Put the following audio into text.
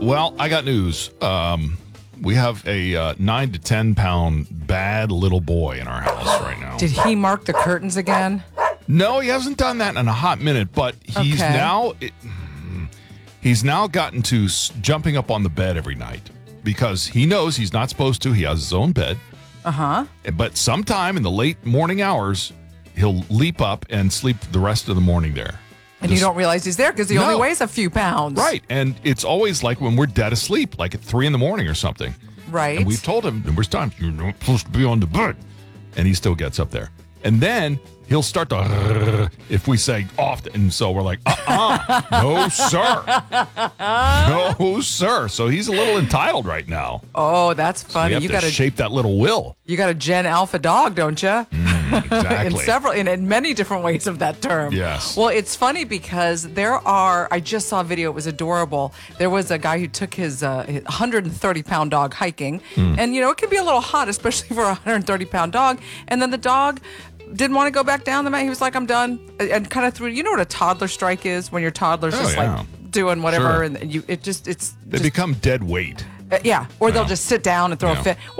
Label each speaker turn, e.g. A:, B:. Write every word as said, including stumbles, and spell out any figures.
A: Well, I got news. Um, we have a uh, nine to ten pound bad little boy in our house right now.
B: Did he mark the curtains again?
A: No, he hasn't done that in a hot minute, but he's
B: Okay.
A: now it, he's now gotten to s- jumping up on the bed every night because he knows he's not supposed to. He has his own bed.
B: Uh-huh.
A: But sometime in the late morning hours, he'll leap up and sleep the rest of the morning there.
B: And you
A: Just-
B: don't realize he's there because he
A: No.
B: only weighs a few pounds.
A: Right. And it's always like when we're dead asleep, like at three in the morning or something.
B: Right.
A: And we've told him numerous times, you're not supposed to be on the bed. And he still gets up there. And then he'll start to, if we say off. And so we're like, uh-uh, no, sir. No, sir. So he's a little entitled right now.
B: Oh, that's
A: We
B: funny.
A: have
B: you
A: to
B: got a
A: shape that little will.
B: you got a Gen Alpha dog, don't you? in
A: Exactly.
B: several in, in many different ways of that term.
A: Yes.
B: Well, it's funny because there are I just saw a video, it was adorable. There was a guy who took his uh, one hundred thirty pound dog hiking.
A: Hmm.
B: And you know, it can be a little hot, especially for a one hundred thirty pound dog. And then the dog didn't want to go back down the mountain. He was like, I'm done. And, and kind of threw, you know what a toddler strike is when your toddler's
A: Oh,
B: just
A: yeah.
B: like doing whatever
A: Sure.
B: and you it just it's
A: They
B: just,
A: become dead weight.
B: uh, yeah, or they'll
A: Yeah.
B: just sit down and throw
A: Yeah.
B: a fit.